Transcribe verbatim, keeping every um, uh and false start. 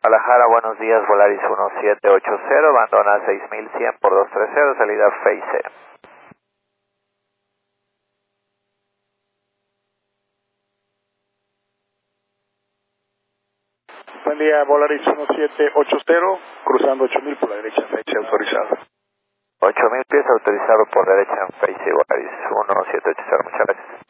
Guadalajara, buenos días, Volaris uno siete ocho cero, abandona seis mil cien por dos tres cero, salida Face. Buen día, Volaris uno siete ocho cero, cruzando ocho mil por la derecha, Face autorizado. ocho mil pies autorizado por derecha en Face, Volaris uno siete ocho cero, muchas gracias.